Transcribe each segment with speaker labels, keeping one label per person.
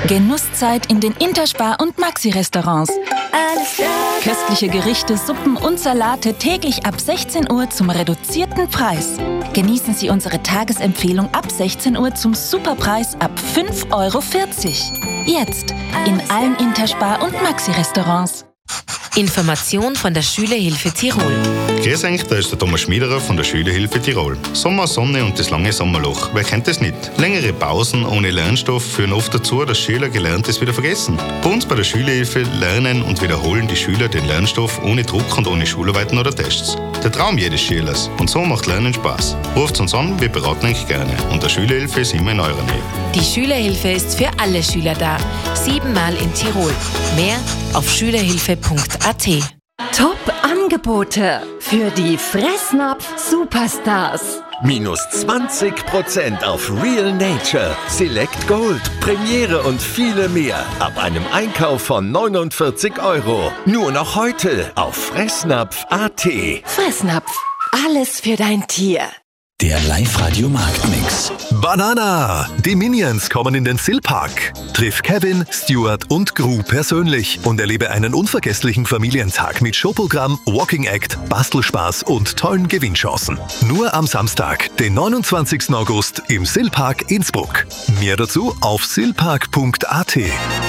Speaker 1: Genusszeit in den Interspar- und Maxi-Restaurants. Köstliche Gerichte, Suppen und Salate täglich ab 16 Uhr zum reduzierten Preis. Genießen Sie unsere Tagesempfehlung ab 16 Uhr zum Superpreis ab 5,40 €. Jetzt in allen Interspar- und Maxi-Restaurants.
Speaker 2: Information von der Schülerhilfe Tirol.
Speaker 3: Grüß euch, da ist der Thomas Schmiederer von der Schülerhilfe Tirol. Sommer, Sonne und das lange Sommerloch. Wer kennt das nicht? Längere Pausen ohne Lernstoff führen oft dazu, dass Schüler Gelerntes wieder vergessen. Bei uns bei der Schülerhilfe lernen und wiederholen die Schüler den Lernstoff ohne Druck und ohne Schularbeiten oder Tests. Der Traum jedes Schülers. Und so macht Lernen Spaß. Ruft uns an, wir beraten euch gerne. Und der Schülerhilfe ist immer in eurer Nähe.
Speaker 2: Die Schülerhilfe ist für alle Schüler da. 7-mal in Tirol. Mehr auf schülerhilfe.at.
Speaker 4: Top-Angebote für die Fressnapf-Superstars.
Speaker 5: Minus 20% auf Real Nature, Select Gold, Premiere und viele mehr. Ab einem Einkauf von 49 €. Nur noch heute auf Fressnapf.at.
Speaker 4: Fressnapf, alles für dein Tier.
Speaker 6: Der Live-Radio-Marktmix.
Speaker 7: Banana! Die Minions kommen in den Silpark. Triff Kevin, Stuart und Gru persönlich und erlebe einen unvergesslichen Familientag mit Showprogramm, Walking Act, Bastelspaß und tollen Gewinnchancen. Nur am Samstag, den 29. August im Silpark Innsbruck. Mehr dazu auf silpark.at.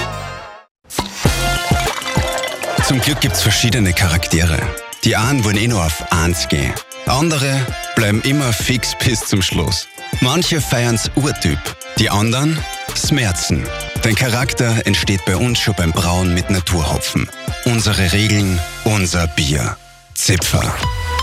Speaker 6: Zum Glück gibt's verschiedene Charaktere. Die einen wollen nur auf 1 gehen. Andere bleiben immer fix bis zum Schluss. Manche feiern's Urtyp, die anderen Smerzen. Dein Charakter entsteht bei uns schon beim Brauen mit Naturhopfen. Unsere Regeln, unser Bier. Zipfer.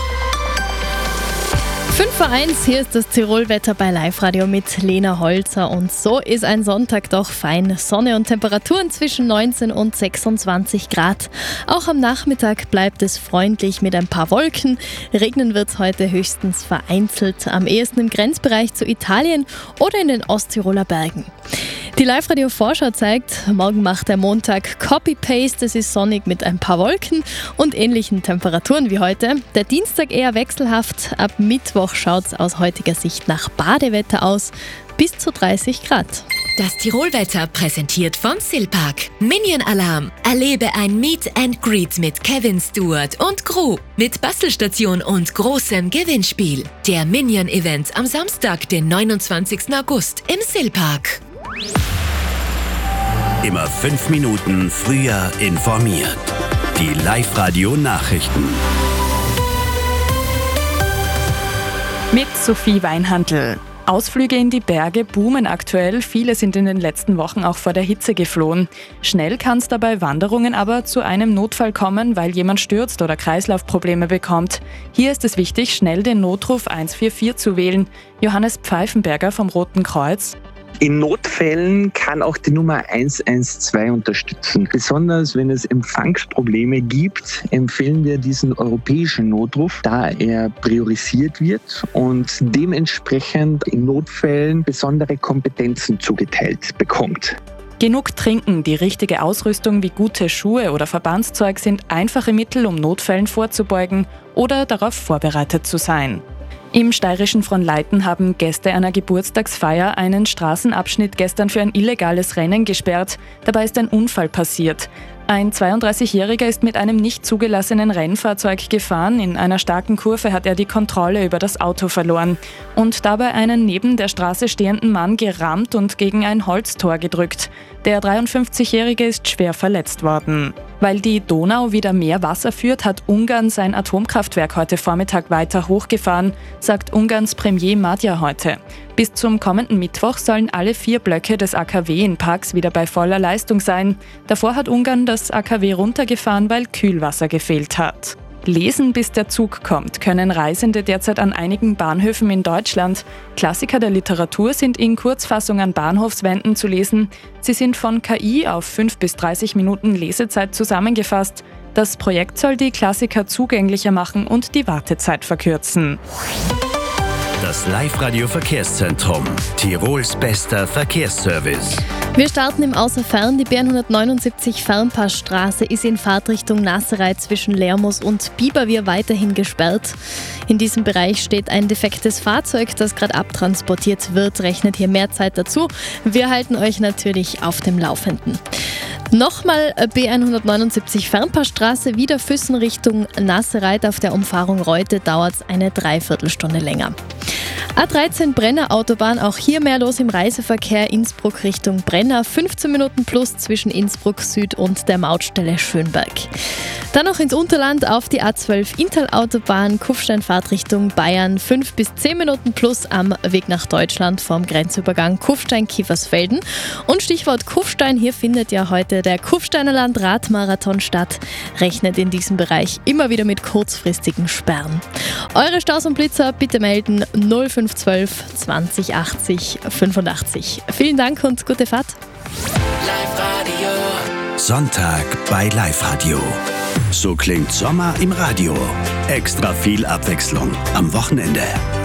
Speaker 8: 5:01, hier ist das Tirolwetter bei Live-Radio mit Lena Holzer. Und so ist ein Sonntag doch fein. Sonne und Temperaturen zwischen 19 und 26 Grad. Auch am Nachmittag bleibt es freundlich mit ein paar Wolken. Regnen wird es heute höchstens vereinzelt, am ehesten im Grenzbereich zu Italien oder in den Osttiroler Bergen. Die Live-Radio-Vorschau zeigt, morgen macht der Montag Copy-Paste. Es ist sonnig mit ein paar Wolken und ähnlichen Temperaturen wie heute. Der Dienstag eher wechselhaft. Ab Mittwoch schaut es aus heutiger Sicht nach Badewetter aus. Bis zu 30 Grad.
Speaker 2: Das Tirolwetter präsentiert vom Silpark. Minion Alarm. Erlebe ein Meet and Greet mit Kevin, Stuart und Gru. Mit Bastelstation und großem Gewinnspiel. Der Minion Event am Samstag, den 29. August im Silpark.
Speaker 9: Immer 5 Minuten früher informiert. Die Live-Radio-Nachrichten.
Speaker 10: Mit Sophie Weinhandl. Ausflüge in die Berge boomen aktuell. Viele sind in den letzten Wochen auch vor der Hitze geflohen. Schnell kann es dabei Wanderungen aber zu einem Notfall kommen, weil jemand stürzt oder Kreislaufprobleme bekommt. Hier ist es wichtig, schnell den Notruf 144 zu wählen. Johannes Pfeifenberger vom Roten Kreuz.
Speaker 11: In Notfällen kann auch die Nummer 112 unterstützen. Besonders wenn es Empfangsprobleme gibt, empfehlen wir diesen europäischen Notruf, da er priorisiert wird und dementsprechend in Notfällen besondere Kompetenzen zugeteilt bekommt.
Speaker 10: Genug trinken, die richtige Ausrüstung wie gute Schuhe oder Verbandszeug sind einfache Mittel, um Notfällen vorzubeugen oder darauf vorbereitet zu sein. Im steirischen Fronleiten haben Gäste einer Geburtstagsfeier einen Straßenabschnitt gestern für ein illegales Rennen gesperrt. Dabei ist ein Unfall passiert. Ein 32-Jähriger ist mit einem nicht zugelassenen Rennfahrzeug gefahren. In einer starken Kurve hat er die Kontrolle über das Auto verloren und dabei einen neben der Straße stehenden Mann gerammt und gegen ein Holztor gedrückt. Der 53-Jährige ist schwer verletzt worden. Weil die Donau wieder mehr Wasser führt, hat Ungarn sein Atomkraftwerk heute Vormittag weiter hochgefahren, sagt Ungarns Premier Magyar heute. Bis zum kommenden Mittwoch sollen alle 4 Blöcke des AKW in Parks wieder bei voller Leistung sein. Davor hat Ungarn das AKW runtergefahren, weil Kühlwasser gefehlt hat. Lesen, bis der Zug kommt, können Reisende derzeit an einigen Bahnhöfen in Deutschland. Klassiker der Literatur sind in Kurzfassung an Bahnhofswänden zu lesen. Sie sind von KI auf 5 bis 30 Minuten Lesezeit zusammengefasst. Das Projekt soll die Klassiker zugänglicher machen und die Wartezeit verkürzen.
Speaker 9: Das Live-Radio-Verkehrszentrum. Tirols bester Verkehrsservice.
Speaker 8: Wir starten im Außerfern. Die B179 Fernpassstraße ist in Fahrtrichtung Nasserei zwischen Lermoos und Biberwihr weiterhin gesperrt. In diesem Bereich steht ein defektes Fahrzeug, das gerade abtransportiert wird. Rechnet hier mehr Zeit dazu. Wir halten euch natürlich auf dem Laufenden. Nochmal B179 Fernpassstraße, wieder Füssen Richtung Nasserei. Auf der Umfahrung Reute dauert es eine Dreiviertelstunde länger. A13 Brenner Autobahn, auch hier mehr los im Reiseverkehr. Innsbruck Richtung Brenner, 15 Minuten plus zwischen Innsbruck Süd und der Mautstelle Schönberg. Dann noch ins Unterland auf die A12 Inntal-Autobahn, Kufsteinfahrt Richtung Bayern, 5 bis 10 Minuten plus am Weg nach Deutschland vom Grenzübergang Kufstein-Kiefersfelden. Und Stichwort Kufstein, hier findet ja heute der Kufsteinerland Radmarathon statt. Rechnet in diesem Bereich immer wieder mit kurzfristigen Sperren. Eure Staus und Blitzer bitte melden 0512 20 80 85. Vielen Dank und gute Fahrt.
Speaker 9: Live-Radio. Sonntag bei Live-Radio. So klingt Sommer im Radio. Extra viel Abwechslung am Wochenende.